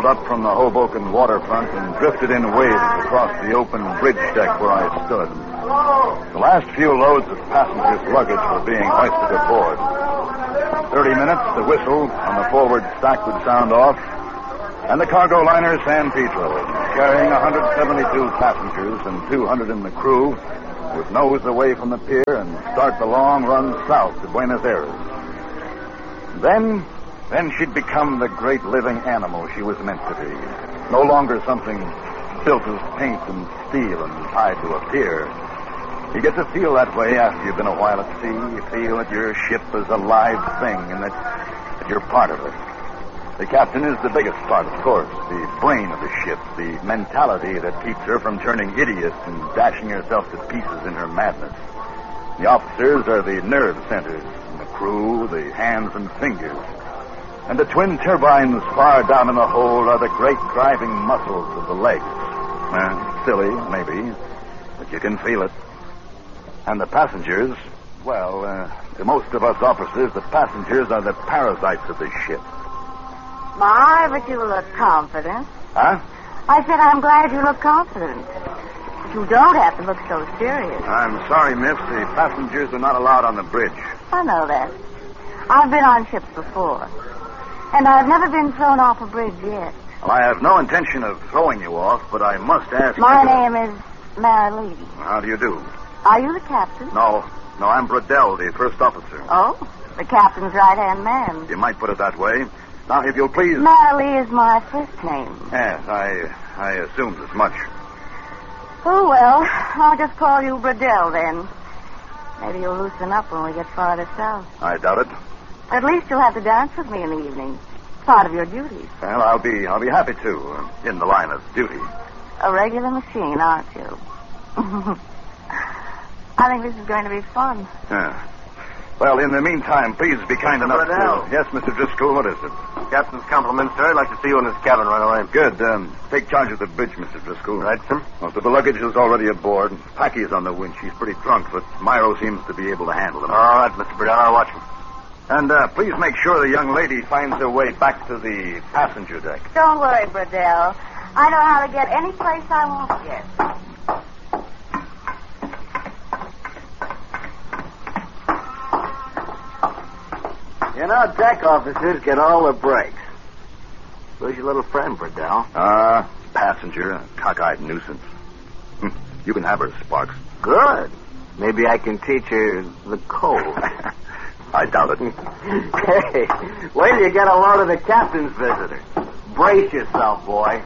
up from the Hoboken waterfront and drifted in waves across the open bridge deck where I stood. The last few loads of passengers' luggage were being hoisted aboard. 30 minutes, the whistle on the forward stack would sound off, and the cargo liner San Pedro, carrying 172 passengers and 200 in the crew, would nose away from the pier and start the long run south to Buenos Aires. Then she'd become the great living animal she was meant to be. No longer something built of paint and steel and tied to a pier. You get to feel that way after you've been a while at sea. You feel that your ship is a live thing and that you're part of it. The captain is the biggest part, of course, the brain of the ship, the mentality that keeps her from turning idiot and dashing herself to pieces in her madness. The officers are the nerve centers, and the crew, the hands and fingers. And the twin turbines far down in the hold are the great driving muscles of the legs. Silly, maybe, but you can feel it. And the passengers, well, to most of us officers, the passengers are the parasites of the ship. My, but you look confident. Huh? I said I'm glad you look confident. But you don't have to look so serious. I'm sorry, miss. The passengers are not allowed on the bridge. I know that. I've been on ships before. And I've never been thrown off a bridge yet. Well, I have no intention of throwing you off, but I must ask My you... name is Marilee. How do you do? Are you the captain? No, I'm Bradell, the first officer. Oh, the captain's right-hand man. You might put it that way. Now, if you'll please... Marilee is my first name. Yes, I assumed as much. Oh, well, I'll just call you Bradell, then. Maybe you'll loosen up when we get farther south. I doubt it. At least you'll have to dance with me in the evening. Part of your duties. Well, I'll be happy to, in the line of duty. A regular machine, aren't you? I think this is going to be fun. Yeah. Well, in the meantime, please be kind enough Bradell. to... Yes, Mr. Driscoll, what is it? Captain's compliments, sir. I'd like to see you in his cabin right away. Good. Take charge of the bridge, Mr. Driscoll. Right, sir. Most of the luggage is already aboard. Packy's on the winch. She's pretty drunk, but Myro seems to be able to handle them. All right, Mr. Bradell. I'll watch him. And please make sure the young lady finds her way back to the passenger deck. Don't worry, Bradell. I know how to get any place I want to get. You know, deck officers get all the breaks. Where's your little friend, Bradell? Passenger, a cockeyed nuisance. You can have her, Sparks. Good. Maybe I can teach her the code. I doubt it. Hey, wait till you get a load of the captain's visitor. Brace yourself, boy.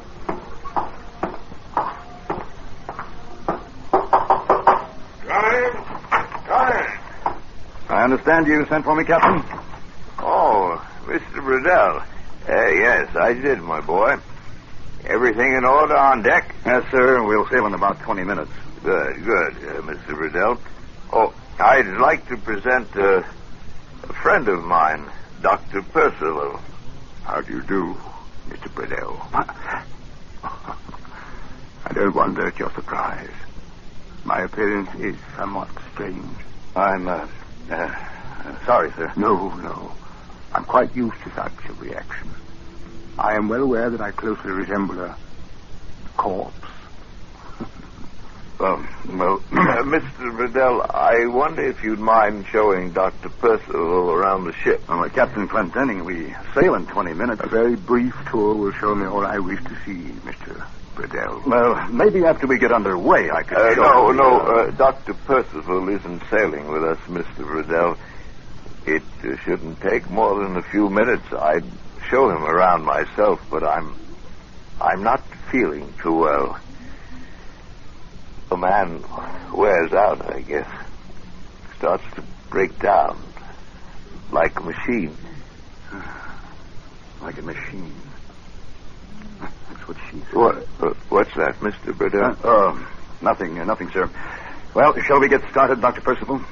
Come in. I understand you sent for me, Captain? Oh, Mr. Bradell. Yes, I did, my boy. Everything in order on deck? Yes, sir. We'll sail in about 20 minutes. Good, Mr. Bradell. Oh, I'd like to present a friend of mine, Dr. Percival. How do you do, Mr. Bradell? I don't wonder at your surprise. My appearance is somewhat strange. I'm, sorry, sir. No. I'm quite used to such a reaction. I am well aware that I closely resemble a corpse. Well, Mr. Bradell, I wonder if you'd mind showing Dr. Percival around the ship. Well, Captain Clendenning, we sail in 20 minutes. A very brief tour will show me all I wish to see, Mr. Bradell. Well, maybe after we get underway, I could show No, Dr. Percival isn't sailing with us, Mr. Bradell. It shouldn't take more than a few minutes. I'd show him around myself, but I'm not feeling too well. A man wears out, I guess. Starts to break down. Like a machine. Like a machine. That's what she said. What's that, Mr. Bradell? Nothing, sir. Well, shall we get started, Dr. Percival?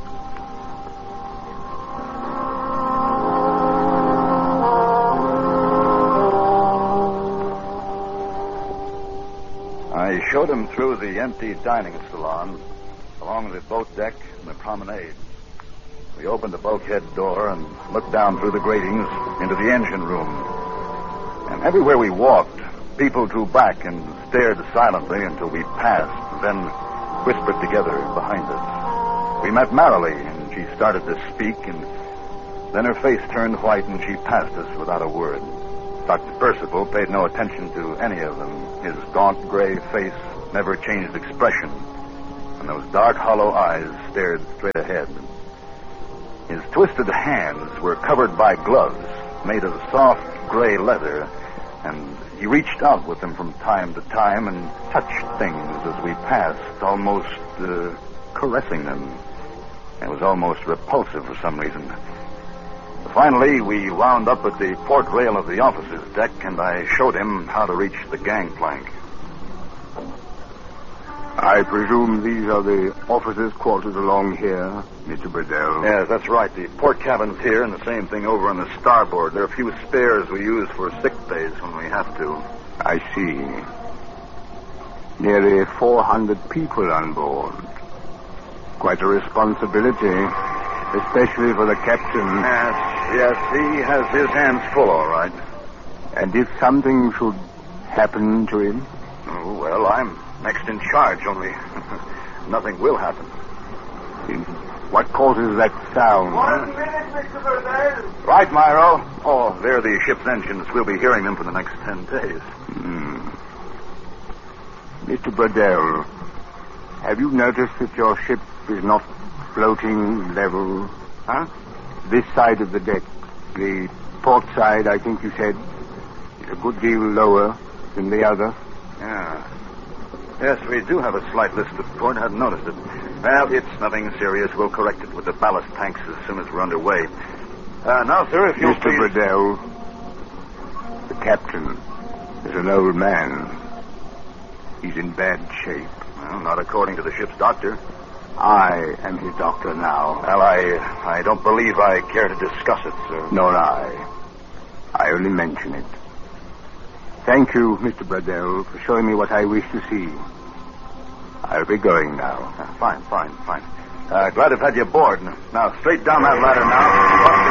I showed him through the empty dining salon, along the boat deck and the promenade. We opened the bulkhead door and looked down through the gratings into the engine room. And everywhere we walked, people drew back and stared silently until we passed, then whispered together behind us. We met Marilee, and she started to speak, and then her face turned white, and she passed us without a word. Dr. Percival paid no attention to any of them. His gaunt gray face never changed expression, and those dark, hollow eyes stared straight ahead. His twisted hands were covered by gloves made of soft gray leather, and he reached out with them from time to time and touched things as we passed, almost caressing them. It was almost repulsive for some reason. Finally, we wound up at the port rail of the officer's deck, and I showed him how to reach the gangplank. I presume these are the officers' quarters along here, Mr. Burdell? Yes, that's right. The port cabin's here, and the same thing over on the starboard. There are a few spares we use for sick days when we have to. I see. Nearly 400 people on board. Quite a responsibility, especially for the captain. Yes, he has his hands full, all right. And if something should happen to him? Oh, well, I'm next in charge, only nothing will happen. What causes that sound? 1 minute, Mr. Burdell. Right, Myro. Oh, they're the ship's engines. We'll be hearing them for the next 10 days. Mr. Burdell, have you noticed that your ship is not floating level? Huh? This side of the deck, the port side, I think you said, is a good deal lower than the other. Yeah. Yes, we do have a slight list of port. I hadn't noticed it. Well, it's nothing serious. We'll correct it with the ballast tanks as soon as we're underway. Now, sir, if you'll Mr. please... Burdell, the captain is an old man. He's in bad shape. Well, not according to the ship's doctor. I am his doctor now. Well, I don't believe I care to discuss it, sir. Nor I. I only mention it. Thank you, Mr. Burdell, for showing me what I wish to see. I'll be going now. Fine. Glad to have had you aboard. Now, straight down that ladder now.